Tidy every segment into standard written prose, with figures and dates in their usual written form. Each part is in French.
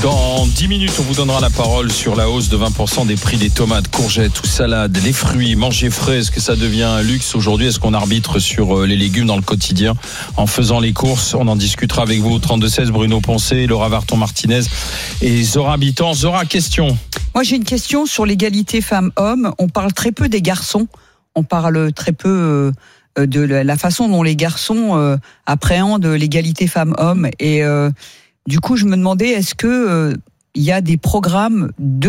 Dans 10 minutes, on vous donnera la parole sur la hausse de 20% des prix des tomates, courgettes ou salades, les fruits, manger frais. Est-ce que ça devient un luxe aujourd'hui? Est-ce qu'on arbitre sur les légumes dans le quotidien en faisant les courses? On en discutera avec vous. 32-16, Bruno Poncet, Laura Varton-Martinez et Zora Habitant. Zora, question. Moi, j'ai une question sur l'égalité femmes-hommes. On parle très peu des garçons. On parle très peu de la façon dont les garçons appréhendent l'égalité femmes-hommes. Et du coup, je me demandais, est-ce que il y a des programmes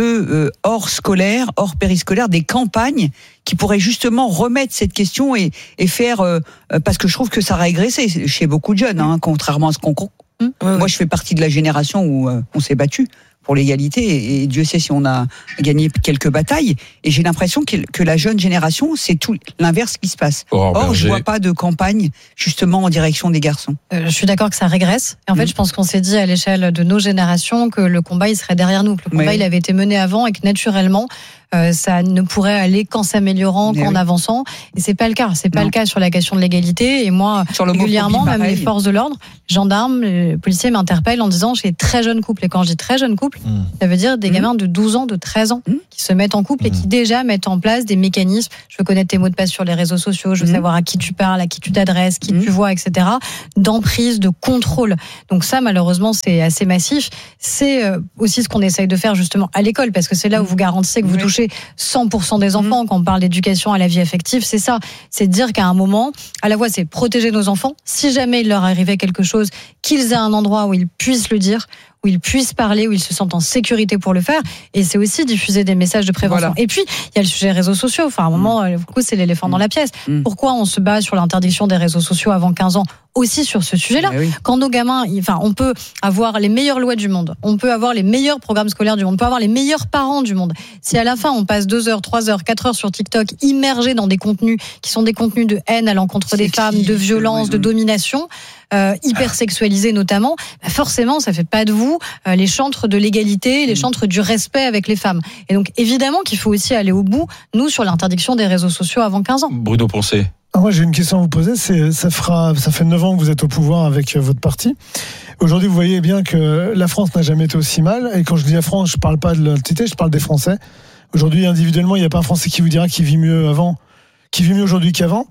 hors scolaire, hors périscolaire, des campagnes qui pourraient justement remettre cette question et faire parce que je trouve que ça a régressé chez beaucoup de jeunes, contrairement à ce qu'on. Moi, je fais partie de la génération où on s'est battu pour l'égalité et Dieu sait si on a gagné quelques batailles, et j'ai l'impression que la jeune génération, c'est tout l'inverse qui se passe. Or, je vois pas de campagne justement en direction des garçons. Je suis d'accord que ça régresse. Et en fait, je pense qu'on s'est dit à l'échelle de nos générations que le combat il serait derrière nous, que le combat il avait été mené avant et que naturellement ça ne pourrait aller qu'en s'améliorant, qu'en avançant. Et c'est pas le cas. C'est pas le cas sur la question de l'égalité. Et moi, régulièrement, même les forces de l'ordre, gendarmes, les policiers m'interpellent en disant j'ai très jeunes couples. Et quand je dis très jeunes couples, ça veut dire des gamins de 12 ans, de 13 ans qui se mettent en couple et qui déjà mettent en place des mécanismes. Je veux connaître tes mots de passe sur les réseaux sociaux, je veux savoir à qui tu parles, à qui tu t'adresses, qui tu vois, etc. D'emprise, de contrôle. Donc ça, malheureusement, c'est assez massif. C'est aussi ce qu'on essaye de faire justement à l'école, parce que c'est là où vous garantissez que vous touchez 100% des enfants. Quand on parle d'éducation à la vie affective, c'est ça. C'est de dire qu'à un moment, à la fois, c'est protéger nos enfants. Si jamais il leur arrivait quelque chose, qu'ils aient un endroit où ils puissent le dire, où ils puissent parler, où ils se sentent en sécurité pour le faire. Et c'est aussi diffuser des messages de prévention. Voilà. Et puis, il y a le sujet réseaux sociaux. Enfin, à un moment, c'est l'éléphant dans la pièce. Pourquoi on se bat sur l'interdiction des réseaux sociaux avant 15 ans? Aussi sur ce sujet-là. Quand nos gamins, on peut avoir les meilleures lois du monde, on peut avoir les meilleurs programmes scolaires du monde, on peut avoir les meilleurs parents du monde. Si à la fin, on passe 2 heures, 3 heures, 4 heures sur TikTok, immergés dans des contenus qui sont des contenus de haine à l'encontre des femmes, de violence, de domination, hyper sexualisés notamment, forcément, ça fait pas de vous les chantres de l'égalité, les chantres du respect avec les femmes. Et donc, évidemment qu'il faut aussi aller au bout, nous, sur l'interdiction des réseaux sociaux avant 15 ans. Bruno Poncet. Moi, j'ai une question à vous poser. Ça fait 9 ans que vous êtes au pouvoir avec votre parti. Aujourd'hui, vous voyez bien que la France n'a jamais été aussi mal. Et quand je dis la France, je parle pas de l'entité, je parle des Français. Aujourd'hui, individuellement, il n'y a pas un Français qui vous dira qu'il vit mieux aujourd'hui qu'avant.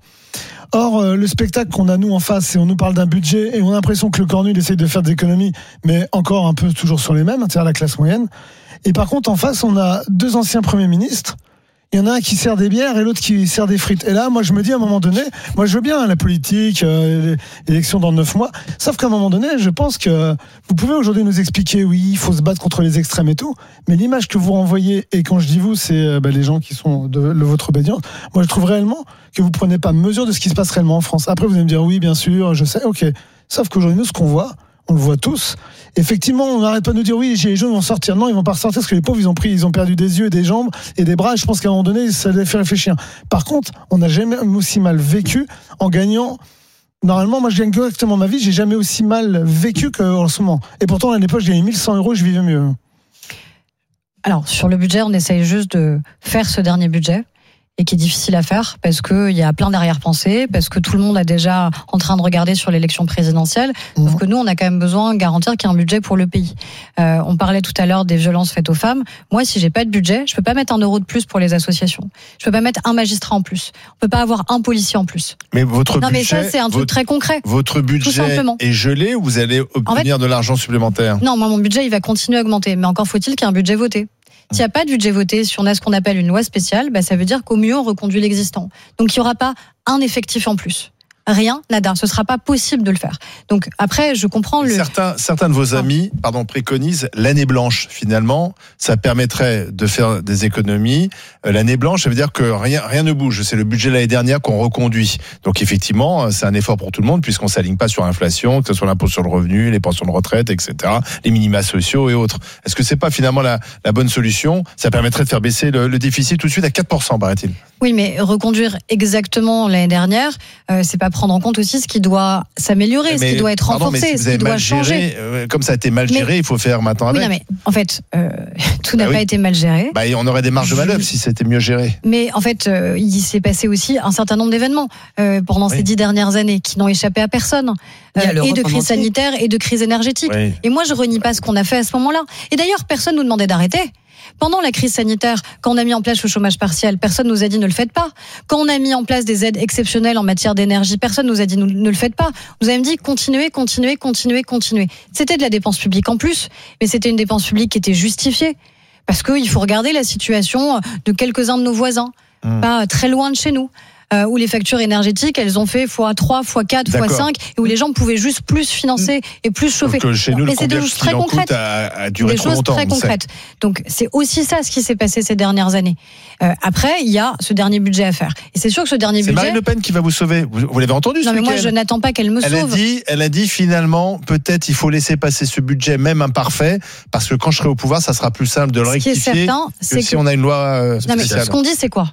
Or, le spectacle qu'on a nous en face, c'est on nous parle d'un budget et on a l'impression que le Cornu essaye de faire des économies, mais encore un peu toujours sur les mêmes, c'est-à-dire la classe moyenne. Et par contre, en face, on a 2 anciens premiers ministres. Il y en a un qui sert des bières et l'autre qui sert des frites. Et là, moi, je me dis à un moment donné, moi, je veux bien la politique, l'élection dans 9 mois. Sauf qu'à un moment donné, je pense que vous pouvez aujourd'hui nous expliquer, oui, il faut se battre contre les extrêmes et tout. Mais l'image que vous renvoyez, et quand je dis vous, c'est les gens qui sont de votre obédience. Moi, je trouve réellement que vous prenez pas mesure de ce qui se passe réellement en France. Après, vous allez me dire, oui, bien sûr, je sais, ok. Sauf qu'aujourd'hui, nous, ce qu'on voit, on le voit tous. Effectivement, on n'arrête pas de nous dire oui, les gilets jaunes vont sortir. Non, ils vont pas ressortir parce que les pauvres, ils ont perdu des yeux, des jambes et des bras. Et je pense qu'à un moment donné, ça les fait réfléchir. Par contre, on n'a jamais aussi mal vécu en gagnant. Normalement, moi, je gagne correctement ma vie. J'ai jamais aussi mal vécu qu'en ce moment. Et pourtant, à l'époque, je gagnais 1100 €, je vivais mieux. Alors, sur le budget, on essaye juste de faire ce dernier budget. Et qui est difficile à faire parce qu'il y a plein d'arrière-pensées, parce que tout le monde est déjà en train de regarder sur l'élection présidentielle. Sauf que nous, on a quand même besoin de garantir qu'il y a un budget pour le pays. On parlait tout à l'heure des violences faites aux femmes. Moi, si j'ai pas de budget, je peux pas mettre 1 € de plus pour les associations. Je peux pas mettre un magistrat en plus. On peut pas avoir un policier en plus. Mais votre budget... Non, mais ça, c'est un truc très concret. Votre budget est gelé ou vous allez obtenir de l'argent supplémentaire? Non, moi, mon budget, il va continuer à augmenter. Mais encore faut-il qu'il y ait un budget voté. S'il n'y a pas de budget voté, si on a ce qu'on appelle une loi spéciale, ça veut dire qu'au mieux, on reconduit l'existant. Donc, il n'y aura pas un effectif en plus. Rien, nada. Ce sera pas possible de le faire. Donc après, je comprends Certains de vos amis, préconisent l'année blanche. Finalement, ça permettrait de faire des économies. L'année blanche, ça veut dire que rien ne bouge. C'est le budget de l'année dernière qu'on reconduit. Donc effectivement, c'est un effort pour tout le monde puisqu'on s'aligne pas sur l'inflation, que ce soit l'impôt sur le revenu, les pensions de retraite, etc., les minima sociaux et autres. Est-ce que c'est pas finalement la bonne solution? Ça permettrait de faire baisser le déficit tout de suite à 4%, paraît-il. Oui, mais reconduire exactement l'année dernière, c'est pas prendre en compte aussi ce qui doit s'améliorer, ce qui doit être renforcé, ce qui doit changer. Comme ça a été mal géré, il faut faire maintenant avec. Oui, non, mais en fait, tout n'a pas été mal géré. On aurait des marges de manœuvre si c'était mieux géré. Mais en fait, il s'est passé aussi un certain nombre d'événements pendant ces 10 dernières années qui n'ont échappé à personne. Et de crise sanitaire et de crise énergétique. Oui. Et moi, je renie pas ce qu'on a fait à ce moment-là. Et d'ailleurs, personne nous demandait d'arrêter. Pendant la crise sanitaire, quand on a mis en place le chômage partiel, personne nous a dit ne le faites pas. Quand on a mis en place des aides exceptionnelles en matière d'énergie, personne nous a dit ne le faites pas. Nous avez dit continuez. C'était de la dépense publique en plus, mais c'était une dépense publique qui était justifiée. Parce qu'il faut regarder la situation de quelques-uns de nos voisins, pas très loin de chez nous. Où les factures énergétiques, elles ont fait x3, x4, x5, et où les gens pouvaient juste plus financer et plus chauffer. Donc chez nous, c'est des choses très concrètes. A duré trop longtemps. Très concrètes. Donc c'est aussi ça ce qui s'est passé ces dernières années. Après, il y a ce dernier budget à faire. Et c'est sûr que ce dernier budget. C'est Marine Le Pen qui va vous sauver. Vous l'avez entendu ce week-end ? Non, mais moi, je n'attends pas qu'elle me sauve. Elle a dit finalement, peut-être il faut laisser passer ce budget, même imparfait, parce que quand je serai au pouvoir, ça sera plus simple de le rectifier que si on a une loi spéciale. Non, mais ce qu'on dit, c'est quoi ?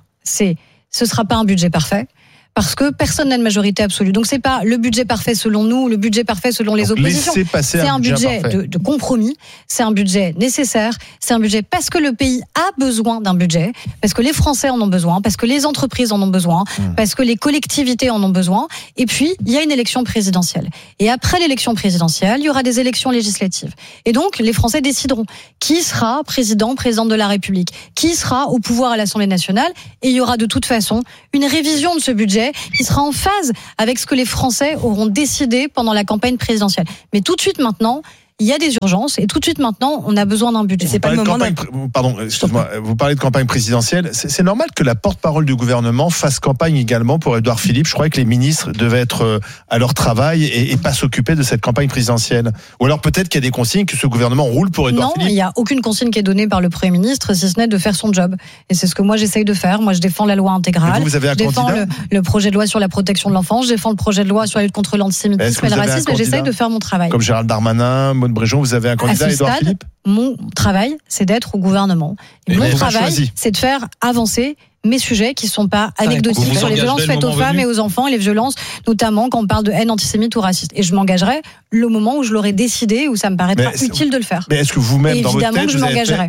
Ce sera pas un budget parfait. Parce que personne n'a de majorité absolue. Donc c'est pas le budget parfait selon nous, le budget parfait selon les oppositions. C'est un budget de compromis, c'est un budget nécessaire, c'est un budget parce que le pays a besoin d'un budget, parce que les Français en ont besoin, parce que les entreprises en ont besoin, parce que les collectivités en ont besoin. Et puis il y a une élection présidentielle. Et après l'élection présidentielle, il y aura des élections législatives. Et donc les Français décideront qui sera présidente de la République, qui sera au pouvoir à l'Assemblée nationale. Et il y aura de toute façon une révision de ce budget qui sera en phase avec ce que les Français auront décidé pendant la campagne présidentielle. Mais tout de suite maintenant, il y a des urgences et tout de suite maintenant, on a besoin d'un budget. C'est pas le moment. Pardon, excuse-moi. Vous parlez de campagne présidentielle. C'est normal que la porte-parole du gouvernement fasse campagne également pour Édouard Philippe. Je croyais que les ministres devaient être à leur travail et pas s'occuper de cette campagne présidentielle. Ou alors peut-être qu'il y a des consignes que ce gouvernement roule pour Édouard Philippe. Non, il n'y a aucune consigne qui est donnée par le Premier ministre, si ce n'est de faire son job. Et c'est ce que moi j'essaye de faire. Moi, je défends la loi intégrale. Vous avez un je défends le projet de loi sur la protection de l'enfance. Je défends le projet de loi sur la lutte contre l'antisémitisme et le racisme. Et j'essaye de faire mon travail. Comme Gérald Darmanin, Maude Bréjon, vous avez un candidat, Édouard Philippe ? Mon travail, c'est d'être au gouvernement. Et mon travail, c'est de faire avancer mes sujets qui ne sont pas anecdotiques sur les violences faites aux femmes et aux enfants, et les violences, notamment quand on parle de haine antisémite ou raciste. Et je m'engagerai le moment où je l'aurai décidé, où ça me paraîtra utile de le faire. Mais est-ce que vous-même, dans votre tête,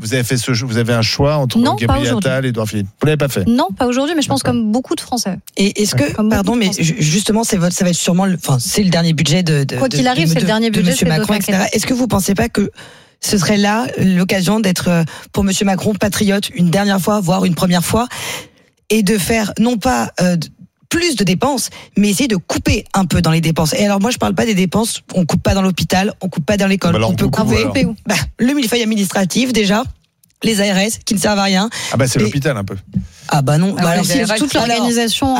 vous avez un choix entre Gabriel Attal et Édouard Philippe ? Vous l'avez pas fait ? Non, pas aujourd'hui, mais je pense comme beaucoup de Français. Et est-ce que, pardon, mais justement, ça va être sûrement, c'est le dernier budget de quoi qu'il arrive, c'est le dernier budget de M. Macron, etc. Est-ce que vous pensez pas que ce serait là l'occasion d'être, pour M. Macron, patriote une dernière fois, voire une première fois, et de faire non pas plus de dépenses, mais essayer de couper un peu dans les dépenses. Et alors moi, je parle pas des dépenses, on coupe pas dans l'hôpital, on coupe pas dans l'école, on peut couper où ? Le millefeuille administratif déjà, les ARS qui ne servent à rien. C'est l'hôpital un peu. Non. Alors, toute l'organisation.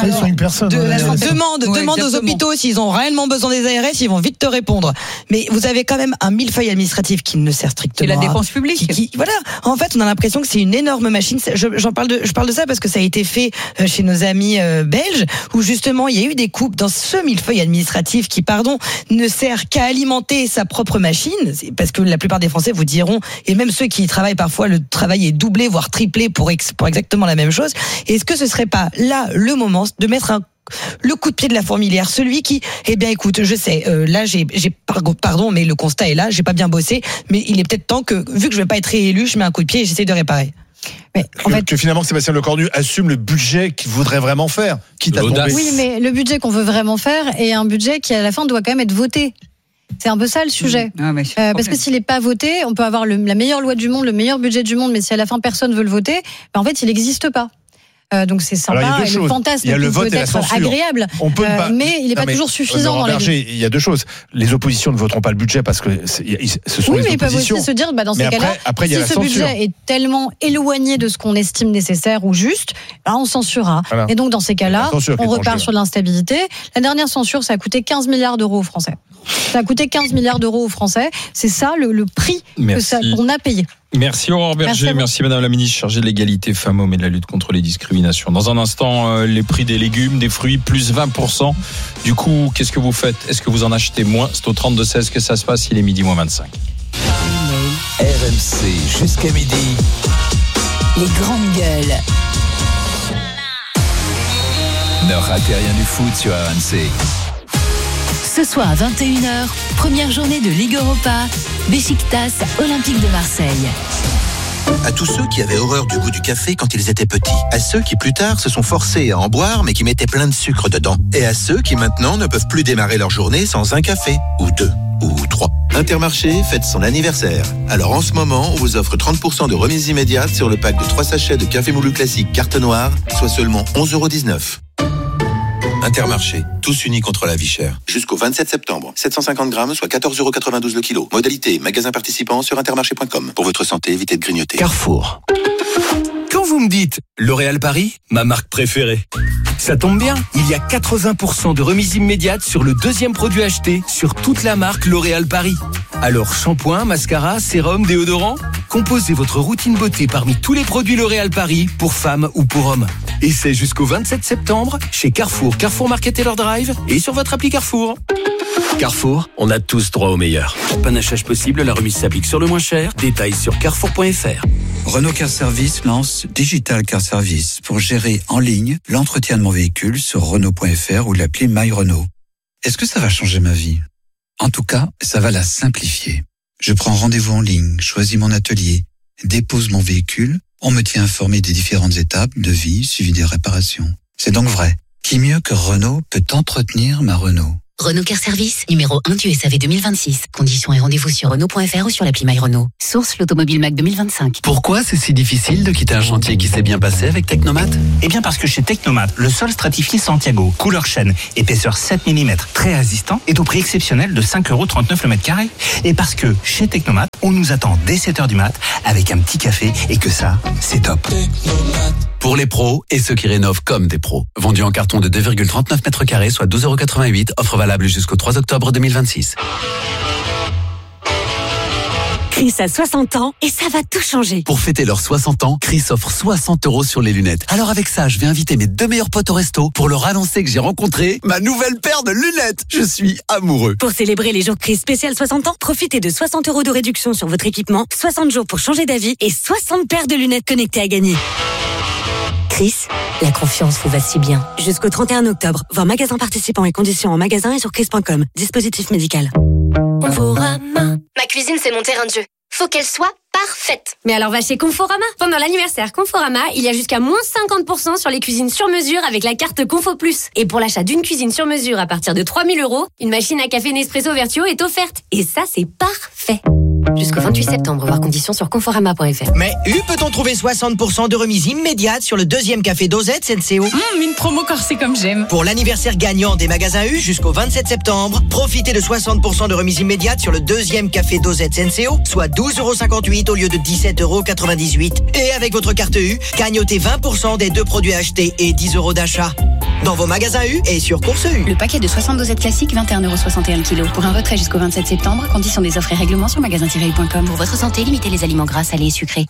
Demande aux hôpitaux s'ils ont réellement besoin des ARS, ils vont vite te répondre. Mais vous avez quand même un millefeuille administratif qui ne sert strictement. C'est la dépense publique. Voilà. En fait, on a l'impression que c'est une énorme machine. Je parle de ça parce que ça a été fait chez nos amis belges, où justement il y a eu des coupes dans ce millefeuille administratif qui, ne sert qu'à alimenter sa propre machine. Parce que la plupart des Français vous diront, et même ceux qui y travaillent parfois, le travail est doublé, voire triplé pour exactement la même chose. Est-ce que ce serait pas là le moment de mettre le coup de pied de la fourmilière, celui qui, écoute, je sais, là pardon, mais le constat est là, j'ai pas bien bossé, mais il est peut-être temps que, vu que je vais pas être réélu, je mets un coup de pied et j'essaie de réparer. Mais que finalement Sébastien Lecornu assume le budget qu'il voudrait vraiment faire, quitte à tomber. Oui, mais le budget qu'on veut vraiment faire est un budget qui à la fin doit quand même être voté. C'est un peu ça le sujet. Parce que s'il n'est pas voté, on peut avoir la meilleure loi du monde, le meilleur budget du monde, mais si à la fin personne veut le voter, en fait il n'existe pas. Donc c'est sympa, et le fantasme peut être agréable, mais il n'est pas toujours suffisant dans la vie. Il y a deux choses. Les oppositions ne voteront pas le budget parce que ce sont les oppositions. Oui, mais ils peuvent aussi se dire, dans ces cas-là, si ce budget est tellement éloigné de ce qu'on estime nécessaire ou juste, on censurera. Voilà. Et donc dans ces cas-là, on repart sur l'instabilité. La dernière censure, ça a coûté 15 milliards d'euros aux Français. Ça a coûté 15 milliards d'euros aux Français. C'est ça le prix qu'on a payé. Merci Aurore Berger, merci Madame la Ministre chargée de l'égalité femmes-hommes et de la lutte contre les discriminations. Dans un instant, les prix des légumes, des fruits, plus 20%. Du coup, qu'est-ce que vous faites ? Est-ce que vous en achetez moins ? C'est au 32-16 que ça se passe, il est midi moins 25. RMC jusqu'à midi. Les grandes gueules. Ne ratez rien du foot sur RMC. Ce soir à 21h, première journée de Ligue Europa, Beşiktaş Olympique de Marseille. À tous ceux qui avaient horreur du goût du café quand ils étaient petits. À ceux qui plus tard se sont forcés à en boire mais qui mettaient plein de sucre dedans. Et à ceux qui maintenant ne peuvent plus démarrer leur journée sans un café, ou 2, ou 3. Intermarché fête son anniversaire. Alors en ce moment, on vous offre 30% de remise immédiate sur le pack de 3 sachets de café moulu classique carte noire, soit seulement 11,19 €. Intermarché, tous unis contre la vie chère. Jusqu'au 27 septembre, 750 grammes, soit 14,92 € le kilo. Modalité, magasin participant sur intermarché.com. Pour votre santé, évitez de grignoter. Carrefour. Quand vous me dites L'Oréal Paris, ma marque préférée, ça tombe bien, il y a 80% de remise immédiate sur le deuxième produit acheté sur toute la marque L'Oréal Paris. Alors shampoing, mascara, sérum, déodorant, composez votre routine beauté parmi tous les produits L'Oréal Paris pour femmes ou pour hommes. Et c'est jusqu'au 27 septembre chez Carrefour, Carrefour Market Taylor Drive et sur votre appli Carrefour. Carrefour, on a tous droit au meilleur. Panachage possible, la remise s'applique sur le moins cher. Détails sur carrefour.fr. Renault Car Service lance Digital Car Service pour gérer en ligne l'entretien de mon véhicule sur Renault.fr ou l'appli My Renault. Est-ce que ça va changer ma vie ? En tout cas, ça va la simplifier. Je prends rendez-vous en ligne, choisis mon atelier, dépose mon véhicule, on me tient informé des différentes étapes de vie, suivi des réparations. C'est donc vrai. Qui mieux que Renault peut entretenir ma Renault ? Renault Car Service, numéro 1 du SAV 2026. Conditions et rendez-vous sur Renault.fr ou sur l'appli My Renault. Source l'Automobile Mac 2025. Pourquoi c'est si difficile de quitter un chantier qui s'est bien passé avec Technomat ? Eh bien parce que chez Technomat, le sol stratifié Santiago, couleur chêne, épaisseur 7 mm, très résistant, est au prix exceptionnel de 5,39 € le mètre carré. Et parce que chez Technomat, on nous attend dès 7h du mat avec un petit café et que ça, c'est top. Pour les pros et ceux qui rénovent comme des pros. Vendu en carton de 2,39 m², soit 12,88 €. Offre valable jusqu'au 3 octobre 2026. Chris a 60 ans et ça va tout changer. Pour fêter leurs 60 ans, Chris offre 60 € sur les lunettes. Alors avec ça, je vais inviter mes 2 meilleurs potes au resto pour leur annoncer que j'ai rencontré ma nouvelle paire de lunettes. Je suis amoureux. Pour célébrer les jours Chris spécial 60 ans, profitez de 60 € de réduction sur votre équipement, 60 jours pour changer d'avis et 60 paires de lunettes connectées à gagner. Chris, la confiance vous va si bien. Jusqu'au 31 octobre, voir magasin participants et conditions en magasin et sur chris.com. Dispositif médical. Conforama. Ma cuisine, c'est mon terrain de jeu. Faut qu'elle soit parfaite. Mais alors va chez Conforama. Pendant l'anniversaire Conforama, il y a jusqu'à moins 50% sur les cuisines sur mesure avec la carte Confo Plus. Et pour l'achat d'une cuisine sur mesure à partir de 3 000 €, une machine à café Nespresso Vertuo est offerte. Et ça, c'est parfait. Jusqu'au 28 septembre, voir conditions sur conforama.fr. Mais peut-on trouver 60% de remise immédiate sur le deuxième café Dosette Senseo? Une promo corsée comme j'aime. Pour l'anniversaire gagnant des magasins U jusqu'au 27 septembre, profitez de 60% de remise immédiate sur le deuxième café Dosette Senseo, soit 12,58 € au lieu de 17,98 €. Et avec votre carte U, gagnotez 20% des 2 produits achetés et 10 € d'achat. Dans vos magasins U et sur Course U. Le paquet de 60 dosettes classiques, 21,61 € le kilo. Pour un retrait jusqu'au 27 septembre, conditions des offres et règlements sur magasin-u.com. Pour votre santé, limitez les aliments gras, salés et sucrés.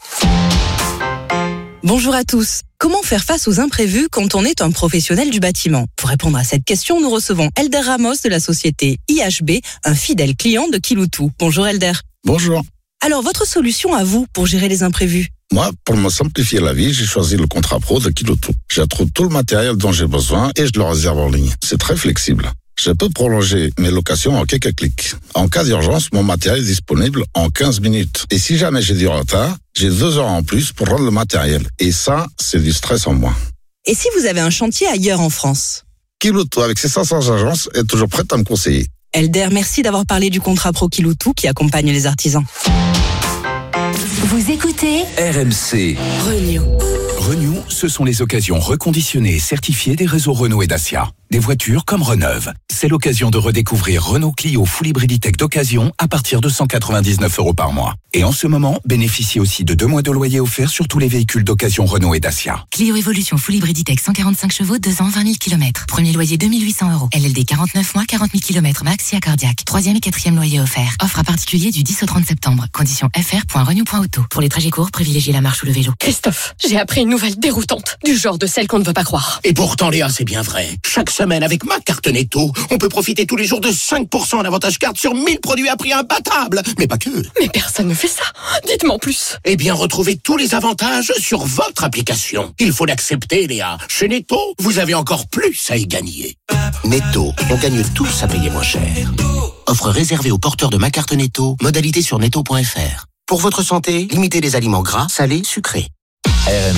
Bonjour à tous. Comment faire face aux imprévus quand on est un professionnel du bâtiment ? Pour répondre à cette question, nous recevons Elder Ramos de la société IHB, un fidèle client de Kiloutou. Bonjour Elder. Bonjour. Alors, votre solution à vous pour gérer les imprévus ? Moi, pour me simplifier la vie, j'ai choisi le contrat pro de Kiloutou. Je trouve tout le matériel dont j'ai besoin et je le réserve en ligne. C'est très flexible. Je peux prolonger mes locations en quelques clics. En cas d'urgence, mon matériel est disponible en 15 minutes. Et si jamais j'ai du retard, j'ai 2 heures en plus pour rendre le matériel. Et ça, c'est du stress en moins. Et si vous avez un chantier ailleurs en France ? Kiloutou, avec ses 500 agences, est toujours prête à me conseiller. Elder, merci d'avoir parlé du contrat pro Kiloutou qui accompagne les artisans. Vous écoutez RMC. Renew, ce sont les occasions reconditionnées et certifiées des réseaux Renault et Dacia. Des voitures comme Reneuve. C'est l'occasion de redécouvrir Renault Clio Full Hybrid Tech d'occasion à partir de 199 € par mois. Et en ce moment, bénéficiez aussi de 2 mois de loyer offert sur tous les véhicules d'occasion Renault et Dacia. Clio Evolution Full Hybrid Tech 145 chevaux, 2 ans, 20 000 km. Premier loyer 2 800 €. LLD 49 mois, 40 000 km max, SIA cardiaque. 3e et 4e loyer offert. Offre à particulier du 10 au 30 septembre. Conditions fr.renew.auto. Pour les trajets courts, privilégiez la marche ou le vélo. Christophe, j'ai appris une nouvelle déroutante. Du genre de celle qu'on ne veut pas croire. Et pourtant, Léa, c'est bien vrai. Chaque semaine avec ma carte Netto, on peut profiter tous les jours de 5% en avantage carte sur 1000 produits à prix imbattable. Mais pas que. Mais personne ne fait ça. Dites-moi en plus. Eh bien, retrouvez tous les avantages sur votre application. Il faut l'accepter, Léa. Chez Netto, vous avez encore plus à y gagner. Netto, on gagne tous à payer moins cher. Offre réservée aux porteurs de ma carte Netto. Modalité sur netto.fr. Pour votre santé, limitez les aliments gras, salés, sucrés. RMC.